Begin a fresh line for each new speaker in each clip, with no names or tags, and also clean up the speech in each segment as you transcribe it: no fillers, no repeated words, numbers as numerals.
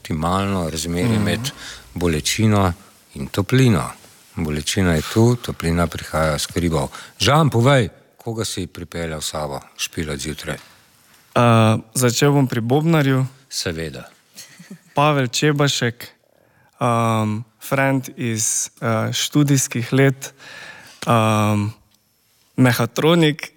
optimalno razmerje med bolečino in toplino. Bolečina je tu, toplina prihaja s hribov. Žan, povej, koga si pripeljal v sabo špilat zjutraj?
Začel bom pri bobnarju.
Seveda.
Pavel Čebašek, friend iz študijskih let, mehatronik.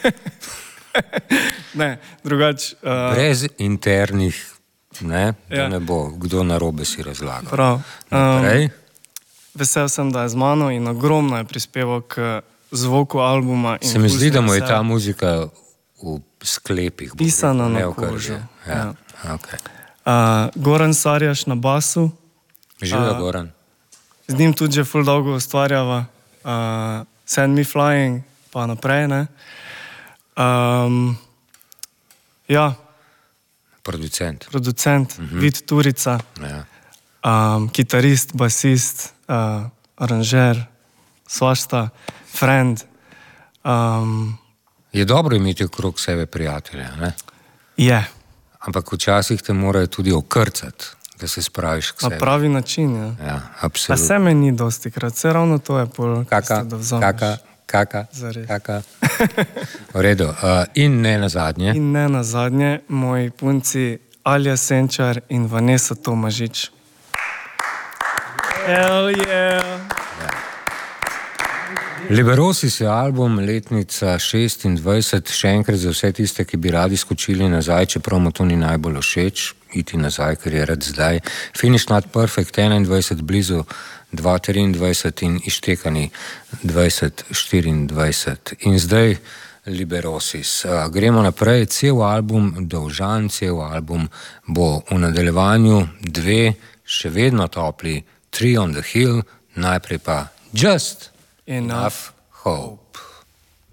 Ne, drugače...
Brez internih, ne, da ne bo kdo narobe si razlagal.
Prav.
Naprej.
Vesel sem, da je z mano in ogromno je prispeval k zvoku albuma.
Se mi zdi, da mu je ta muzika v sklepih.
Pisana na kožo. Ja. Okay. Goran Sarjaš na basu.
Živjo Goran.
Z njim tudi že ful dolgo ustvarjava. Send Me Flying, pa naprej, ne. Ja.
Producent.
Vid Turica.
Ja.
Kitarist, basist, aranžer, svašta, friend.
Je dobro imeti okrog sebe prijatelja, ne?
Je.
Ampak včasih te morajo tudi okrcati, da se spraviš k sebi.
Na pravi način, ja.
Ja, absolutno.
A se me ni dosti krat, vse ravno to je pol,
Kaka. V redu. In ne nazadnje.
In ne nazadnje, moji punci Alja Senčar in Vanessa Tomažič. Hell yeah!
Liberosis je album letnica 26, še enkrat za vse tiste, ki bi radi skočili nazaj, čeprav mu to ni najbolj všeč, iti nazaj, ker je rad zdaj. Finish Not Perfect 21, blizu 2.23 in ištekani 20.24. In zdaj Liberosis. Gremo naprej, cel album, dolžan cel album, bo v nadaljevanju 2, še vedno topli, 3 on the Hill, najprej pa Just Enough Hope.